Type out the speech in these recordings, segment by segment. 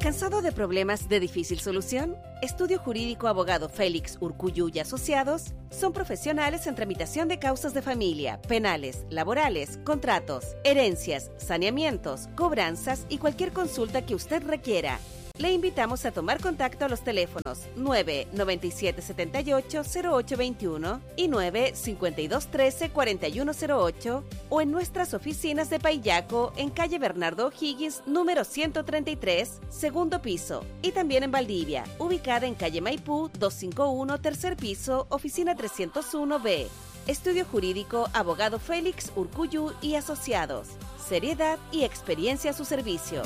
¿Cansado de problemas de difícil solución? Estudio Jurídico Abogado Félix Urcuyu y Asociados son profesionales en tramitación de causas de familia, penales, laborales, contratos, herencias, saneamientos, cobranzas y cualquier consulta que usted requiera. Le invitamos a tomar contacto a los teléfonos 99778-0821 y 95213-4108 o en nuestras oficinas de Paillaco en calle Bernardo O'Higgins, número 133, segundo piso, y también en Valdivia, ubicada en calle Maipú 251, tercer piso, oficina 301B. Estudio Jurídico Abogado Félix Urcuyu y Asociados. Seriedad y experiencia a su servicio.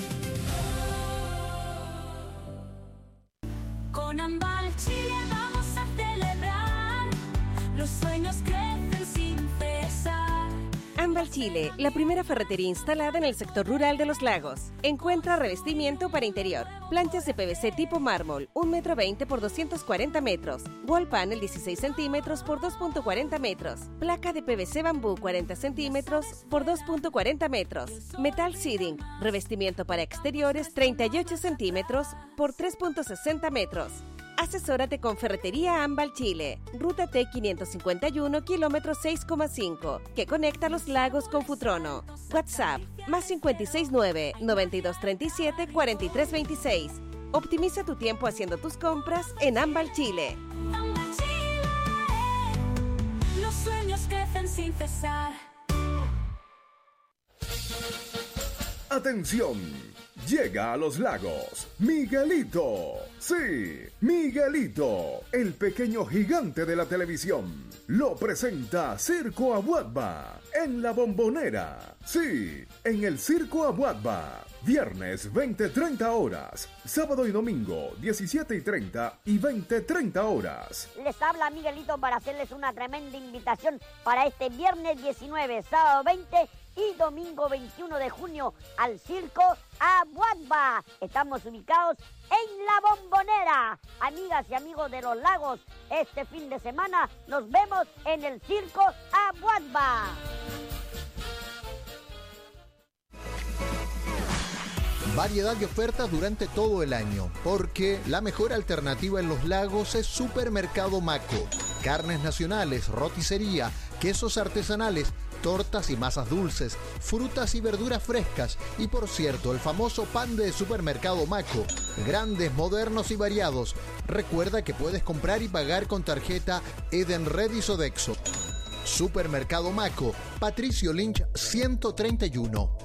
Con Ambal Chile vamos a celebrar, los sueños crecen sin cesar. Ambal Chile, la primera ferretería instalada en el sector rural de Los Lagos. Encuentra revestimiento para interior, planchas de PVC tipo mármol, 1,20 m por 240 metros, wall panel 16 centímetros por 2,40 metros, placa de PVC bambú 40 centímetros por 2,40 metros, metal siding, revestimiento para exteriores 38 centímetros por 3,60 metros. Asesórate con Ferretería Ambal Chile, Ruta T551, kilómetro 6,5, que conecta Los Lagos con Futrono. WhatsApp, más 569-9237-4326. Optimiza tu tiempo haciendo tus compras en Ambal Chile. Ambal Chile, los sueños crecen sin cesar. ¡Atención! Llega a Los Lagos Miguelito. Sí, Miguelito, el pequeño gigante de la televisión. Lo presenta Circo Abuadba en La Bombonera. Sí, en el Circo Abuadba. Viernes 20:30 horas. Sábado y domingo 17:30 y 20:30 horas. Les habla Miguelito para hacerles una tremenda invitación para este viernes 19, sábado 20 y domingo 21 de junio al Circo Abuadba. Estamos ubicados en La Bombonera. Amigas y amigos de Los Lagos, este fin de semana nos vemos en el Circo Abuadba. Variedad de ofertas durante todo el año, porque la mejor alternativa en Los Lagos es Supermercado Maco. Carnes nacionales, roticería, quesos artesanales, tortas y masas dulces, frutas y verduras frescas y, por cierto, el famoso pan de Supermercado Maco. Grandes, modernos y variados. Recuerda que puedes comprar y pagar con tarjeta Edenred y Sodexo. Supermercado Maco, Patricio Lynch 131.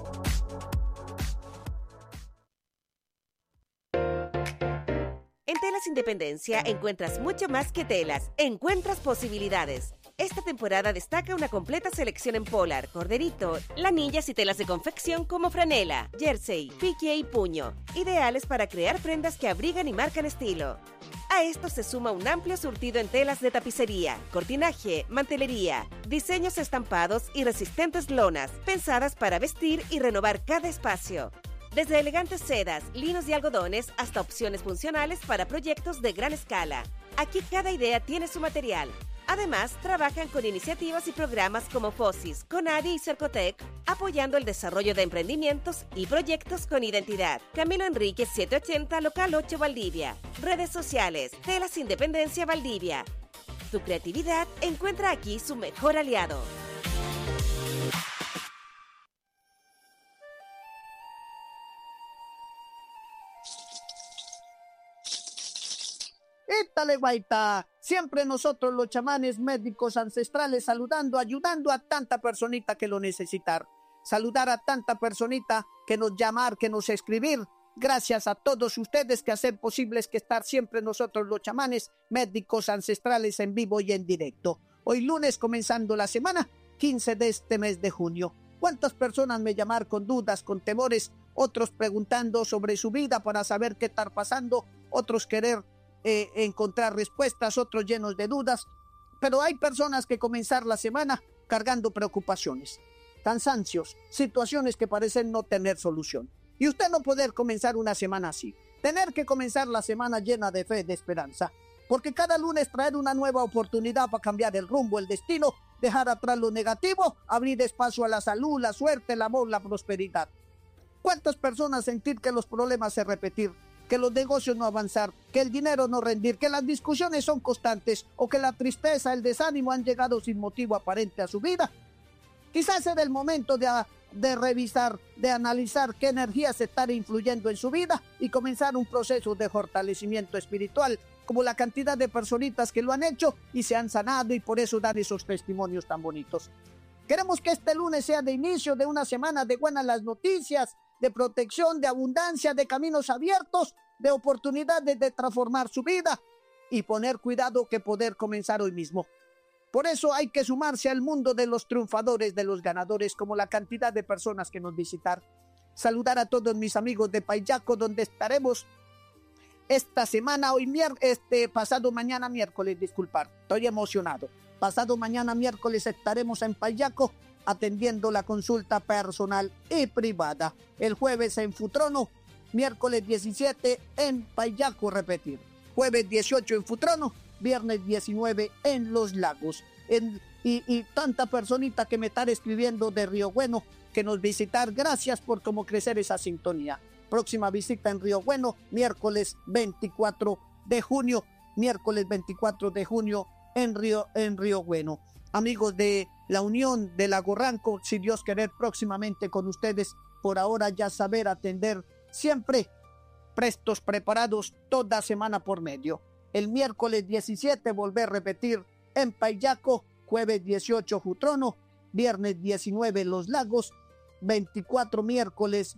En Telas Independencia encuentras mucho más que telas, encuentras posibilidades. Esta temporada destaca una completa selección en polar, corderito, lanillas y telas de confección como franela, jersey, pique y puño, ideales para crear prendas que abrigan y marcan estilo. A esto se suma un amplio surtido en telas de tapicería, cortinaje, mantelería, diseños estampados y resistentes lonas, pensadas para vestir y renovar cada espacio. Desde elegantes sedas, linos y algodones hasta opciones funcionales para proyectos de gran escala. Aquí cada idea tiene su material. Además, trabajan con iniciativas y programas como FOSIS, CONADI y Cercotec, apoyando el desarrollo de emprendimientos y proyectos con identidad. Camilo Enríquez 780, local 8 Valdivia. Redes sociales, Telas Independencia Valdivia. Tu creatividad encuentra aquí su mejor aliado. ¡Étale, guaita! Siempre nosotros los chamanes médicos ancestrales saludando, ayudando a tanta personita que lo necesitar. Saludar a tanta personita que nos llamar, que nos escribir. Gracias a todos ustedes que hacen posibles que estar siempre nosotros los chamanes médicos ancestrales en vivo y en directo. Hoy lunes comenzando la semana, 15 de este mes de junio. ¿Cuántas personas me llamar con dudas, con temores? Otros preguntando sobre su vida para saber qué está pasando. Otros querer encontrar respuestas, otros llenos de dudas, pero hay personas que comenzar la semana cargando preocupaciones, cansancios, situaciones que parecen no tener solución. Y usted no poder comenzar una semana así, tener que comenzar la semana llena de fe, de esperanza, porque cada lunes traer una nueva oportunidad para cambiar el rumbo, el destino, dejar atrás lo negativo, abrir espacio a la salud, la suerte, el amor, la prosperidad. ¿Cuántas personas sentir que los problemas se repetir? que los negocios no avanzar, que el dinero no rendir, que las discusiones son constantes o que la tristeza, el desánimo han llegado sin motivo aparente a su vida. Quizás era el momento de revisar, de analizar qué energías están influyendo en su vida y comenzar un proceso de fortalecimiento espiritual, como la cantidad de personitas que lo han hecho y se han sanado, y por eso dan esos testimonios tan bonitos. Queremos que este lunes sea de inicio de una semana de buenas las noticias, de protección, de abundancia, de caminos abiertos, de oportunidades de transformar su vida y poner cuidado que poder comenzar hoy mismo. Por eso hay que sumarse al mundo de los triunfadores, de los ganadores, como la cantidad de personas que nos visitan. Saludar a todos mis amigos de Payaco, donde estaremos esta semana, pasado mañana miércoles, estoy emocionado. Pasado mañana miércoles estaremos en Payaco atendiendo la consulta personal y privada. El jueves en Futrono, miércoles 17 en Payaco, repetir. Jueves 18 en Futrono, viernes 19 en Los Lagos. Y tanta personita que me están escribiendo de Río Bueno que nos visitar. Gracias por cómo crecer esa sintonía. Próxima visita en Río Bueno, miércoles 24 de junio. Miércoles 24 de junio en Río Bueno. Amigos de la Unión de Lago Ranco, si Dios quiere, próximamente con ustedes. Por ahora ya saber atender siempre prestos, preparados toda semana por medio. El miércoles 17 volver a repetir en Payaco, jueves 18 Futrono, viernes 19 Los Lagos, 24 miércoles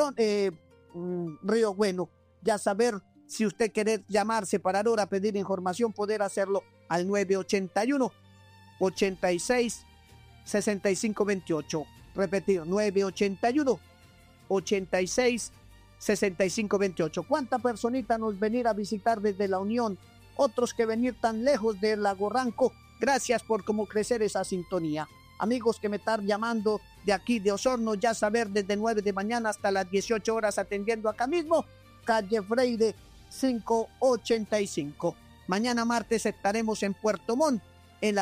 Río Bueno. Ya saber, si usted quiere llamarse para ahora pedir información, poder hacerlo al 981 86 65 28. Repetir, 981 86 65 28. ¿Cuánta personita nos venir a visitar desde la Unión? Otros que venir tan lejos de Lago Ranco. Gracias por cómo crecer esa sintonía. Amigos que me están llamando de aquí de Osorno, ya saber, desde 9 de mañana hasta las 18 horas atendiendo acá mismo, calle Freire 585. Mañana martes estaremos en Puerto Montt, en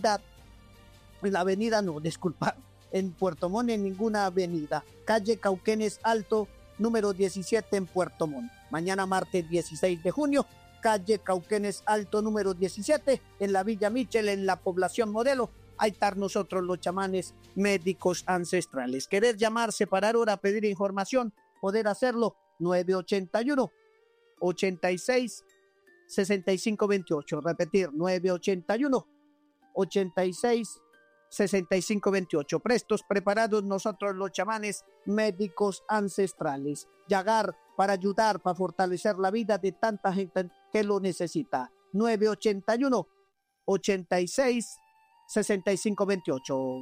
Puerto Montt en ninguna avenida, calle Cauquenes Alto, número 17 en Puerto Montt. Mañana martes 16 de junio, calle Cauquenes Alto, número 17, en la Villa Michel, en la población Modelo. Ahí están nosotros los chamanes médicos ancestrales. Querer llamarse para ahora, pedir información, poder hacerlo, 981 86 65 28. Repetir, 981 86 65 28. Prestos, preparados nosotros los chamanes médicos ancestrales. Llegar para ayudar, para fortalecer la vida de tanta gente que lo necesita. 981 86 65 28.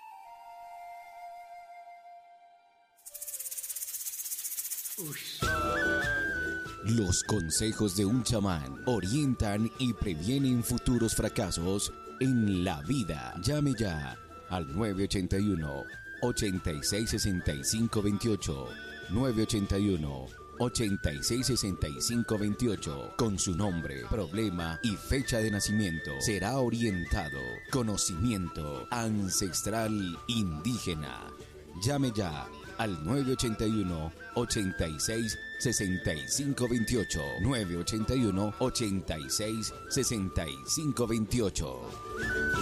Los consejos de un chamán orientan y previenen futuros fracasos en la vida. Llame ya al 981 86 65 28. 981 86 65 28. Con su nombre, problema y fecha de nacimiento será orientado. Conocimiento ancestral indígena. Llame ya al 981 86 65 28. 981 86 65 28.